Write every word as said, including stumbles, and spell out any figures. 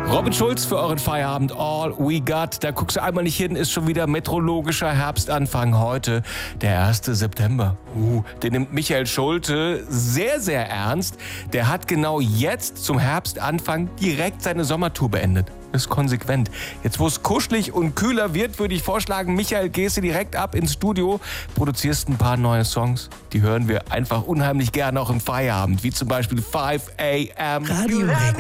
Robin Schulz für euren Feierabend All We Got. Da guckst du einmal nicht hin, ist schon wieder meteorologischer Herbstanfang heute, der erste September. Uh, den nimmt Michael Schulte sehr, sehr ernst. Der hat genau jetzt zum Herbstanfang direkt seine Sommertour beendet. Das ist konsequent. Jetzt, wo es kuschelig und kühler wird, würde ich vorschlagen, Michael, gehst du direkt ab ins Studio, produzierst ein paar neue Songs. Die hören wir einfach unheimlich gerne auch im Feierabend, wie zum Beispiel five a m Radio